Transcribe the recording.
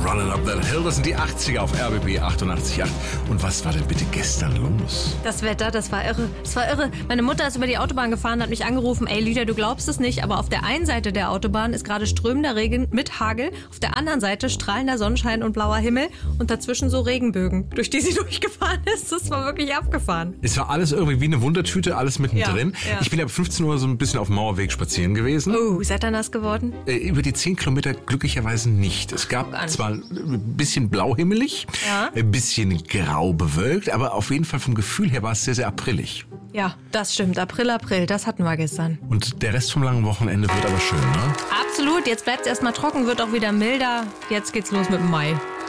Running Up That Hill, das sind die 80er auf RBB 88.8. Und was war denn bitte gestern los? Das Wetter, das war irre. Das war irre. Meine Mutter ist über die Autobahn gefahren, hat mich angerufen. Ey, Lydia, du glaubst es nicht, aber auf der einen Seite der Autobahn ist gerade strömender Regen mit Hagel. Auf der anderen Seite strahlender Sonnenschein und blauer Himmel. Und dazwischen so Regenbögen, durch die sie durchgefahren ist. Das war wirklich abgefahren. Es war alles irgendwie wie eine Wundertüte, alles mittendrin. Ja. Ich bin ja ab 15 Uhr so ein bisschen auf dem Mauerweg spazieren gewesen. Oh, seid ihr nass geworden? Über die 10 Kilometer glücklicherweise nicht. Es gab zwar ein bisschen blauhimmelig, ein bisschen grau bewölkt, aber auf jeden Fall vom Gefühl her war es sehr, sehr aprillig. Ja, das stimmt. April, das hatten wir gestern. Und der Rest vom langen Wochenende wird aber schön, ne? Absolut. Jetzt bleibt es erstmal trocken, wird auch wieder milder. Jetzt geht's los mit dem Mai.